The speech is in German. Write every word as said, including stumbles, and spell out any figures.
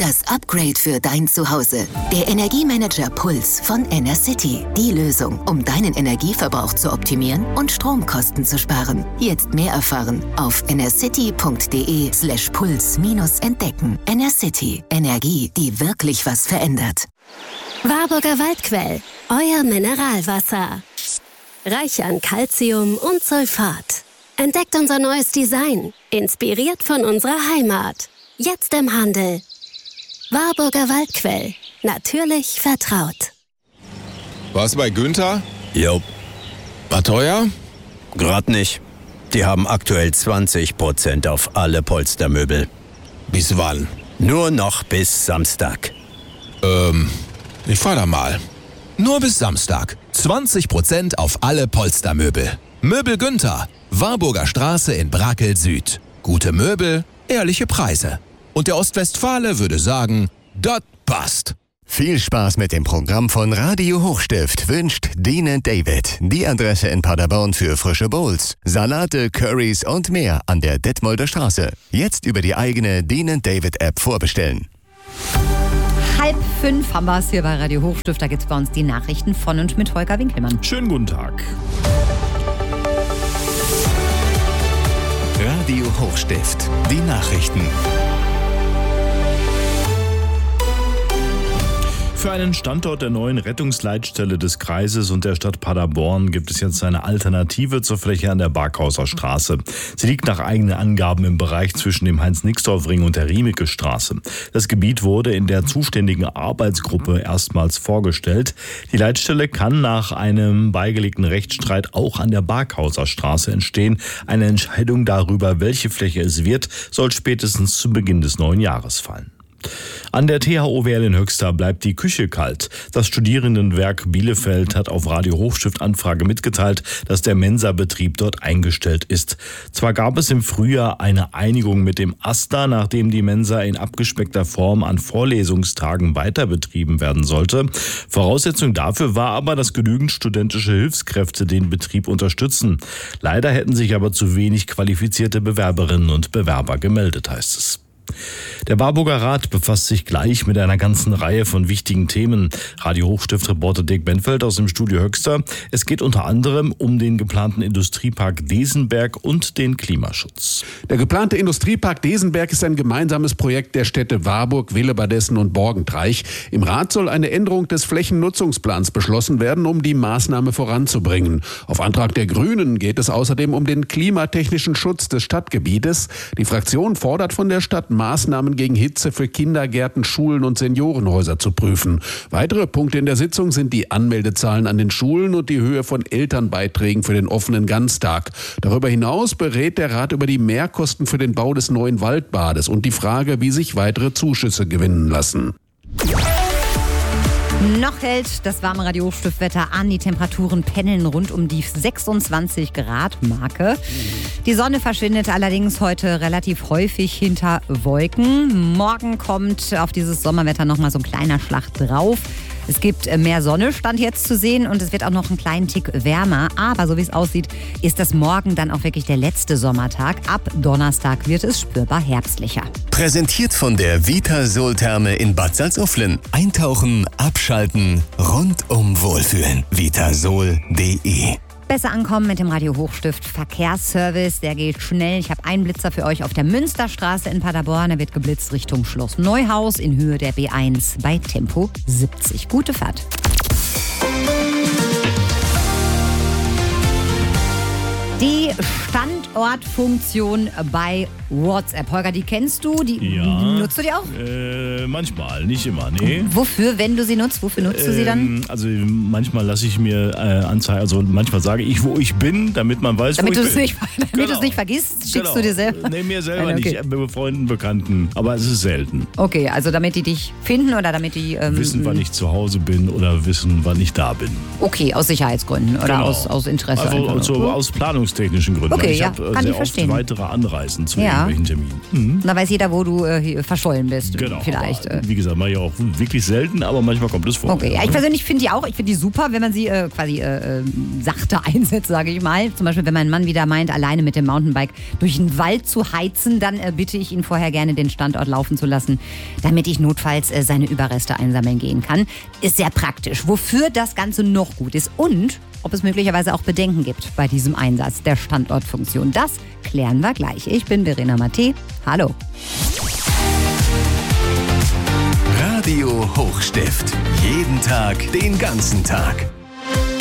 Das Upgrade für dein Zuhause. Der Energiemanager Puls von Enercity. Die Lösung, um deinen Energieverbrauch zu optimieren und Stromkosten zu sparen. Jetzt mehr erfahren auf enercity.de slash puls minus entdecken. Enercity. Energie, die wirklich was verändert. Warburger Waldquell. Euer Mineralwasser. Reich an Calcium und Sulfat. Entdeckt unser neues Design. Inspiriert von unserer Heimat. Jetzt im Handel. Warburger Waldquell. Natürlich vertraut. Was bei Günther? Jo. War teuer? Grad nicht. Die haben aktuell zwanzig Prozent auf alle Polstermöbel. Bis wann? Nur noch bis Samstag. Ähm, ich fahr da mal. Nur bis Samstag. zwanzig Prozent auf alle Polstermöbel. Möbel Günther. Warburger Straße in Brakel Süd. Gute Möbel, ehrliche Preise. Und der Ostwestfale würde sagen, das passt. Viel Spaß mit dem Programm von Radio Hochstift wünscht Dean and David. Die Adresse in Paderborn für frische Bowls, Salate, Currys und mehr an der Detmolder Straße. Jetzt über die eigene Dean and David App vorbestellen. Halb fünf haben wir es hier bei Radio Hochstift. Da gibt es bei uns die Nachrichten von und mit Holger Winkelmann. Schönen guten Tag. Radio Hochstift, die Nachrichten. Für einen Standort der neuen Rettungsleitstelle des Kreises und der Stadt Paderborn gibt es jetzt eine Alternative zur Fläche an der Barkhauser Straße. Sie liegt nach eigenen Angaben im Bereich zwischen dem Heinz-Nixdorf-Ring und der Riemeke-Straße. Das Gebiet wurde in der zuständigen Arbeitsgruppe erstmals vorgestellt. Die Leitstelle kann nach einem beigelegten Rechtsstreit auch an der Barkhauser Straße entstehen. Eine Entscheidung darüber, welche Fläche es wird, soll spätestens zu Beginn des neuen Jahres fallen. An der T H O W L in Höxter bleibt die Küche kalt. Das Studierendenwerk Bielefeld hat auf Radio Hochstift Anfrage mitgeteilt, dass der Mensa-Betrieb dort eingestellt ist. Zwar gab es im Frühjahr eine Einigung mit dem AStA, nachdem die Mensa in abgespeckter Form an Vorlesungstagen weiter betrieben werden sollte. Voraussetzung dafür war aber, dass genügend studentische Hilfskräfte den Betrieb unterstützen. Leider hätten sich aber zu wenig qualifizierte Bewerberinnen und Bewerber gemeldet, heißt es. Der Warburger Rat befasst sich gleich mit einer ganzen Reihe von wichtigen Themen. Radio Hochstift-Reporter Dirk Benfeld aus dem Studio Höxter. Es geht unter anderem um den geplanten Industriepark Desenberg und den Klimaschutz. Der geplante Industriepark Desenberg ist ein gemeinsames Projekt der Städte Warburg, Willebadessen und Borgentreich. Im Rat soll eine Änderung des Flächennutzungsplans beschlossen werden, um die Maßnahme voranzubringen. Auf Antrag der Grünen geht es außerdem um den klimatechnischen Schutz des Stadtgebietes. Die Fraktion fordert von der Stadt, Maßnahmen gegen Hitze für Kindergärten, Schulen und Seniorenhäuser zu prüfen. Weitere Punkte in der Sitzung sind die Anmeldezahlen an den Schulen und die Höhe von Elternbeiträgen für den offenen Ganztag. Darüber hinaus berät der Rat über die Mehrkosten für den Bau des neuen Waldbades und die Frage, wie sich weitere Zuschüsse gewinnen lassen. Noch hält das warme Radio Hochstift-Wetter an. Die Temperaturen pendeln rund um die sechsundzwanzig Grad Marke. Die Sonne verschwindet allerdings heute relativ häufig hinter Wolken. Morgen kommt auf dieses Sommerwetter nochmal so ein kleiner Schlag drauf. Es gibt mehr Sonne, stand jetzt zu sehen, und es wird auch noch einen kleinen Tick wärmer. Aber so wie es aussieht, ist das morgen dann auch wirklich der letzte Sommertag. Ab Donnerstag wird es spürbar herbstlicher. Präsentiert von der Vitasol-Therme in Bad Salzuflen. Eintauchen, abschalten, rundum wohlfühlen. vitasol punkt de. Besser ankommen mit dem Radio Hochstift Verkehrsservice. Der geht schnell. Ich habe einen Blitzer für euch auf der Münsterstraße in Paderborn. Der wird geblitzt Richtung Schloss Neuhaus in Höhe der B eins bei Tempo siebzig. Gute Fahrt. Die Standortfunktion bei WhatsApp. Holger, die kennst du? Die Ja. nutzt du die auch? Äh, manchmal, nicht immer, nee. Wofür, wenn du sie nutzt? Wofür nutzt du sie dann? Ähm, also manchmal lasse ich mir äh, anzeigen, also manchmal sage ich, wo ich bin, damit man weiß, Damit wo du ich es bin. nicht, damit Genau. du es nicht vergisst, schickst Genau. du dir selber? Nee, mir selber Okay. nicht, äh, bei Freunden, Bekannten, aber es ist selten. Okay, also damit die dich finden oder damit die... Ähm, Wissen, wann ich zu Hause bin oder wissen, wann ich da bin. Okay, aus Sicherheitsgründen oder Genau. aus, aus Interesse. Also, einfach. also aus planungstechnischen Gründen. Okay. Okay, ich ja, habe kann sehr ich verstehen. oft weitere Anreisen zu Ja. irgendwelchen Terminen. Mhm. Da weiß jeder, wo du äh, verschollen bist. Genau. Vielleicht. Aber, wie gesagt, mache ich auch wirklich selten, aber manchmal kommt es vor. Okay, ja, ich persönlich finde die auch, ich finde die super, wenn man sie äh, quasi äh, äh, sachte einsetzt, sage ich mal. Zum Beispiel, wenn mein Mann wieder meint, alleine mit dem Mountainbike durch den Wald zu heizen, dann äh, bitte ich ihn vorher gerne den Standort laufen zu lassen, damit ich notfalls äh, seine Überreste einsammeln gehen kann. Ist sehr praktisch. Wofür das Ganze noch gut ist und ob es möglicherweise auch Bedenken gibt bei diesem Einsatz der Standortfunktion. Das klären wir gleich. Ich bin Verena Matte. Hallo. Radio Hochstift. Jeden Tag, den ganzen Tag.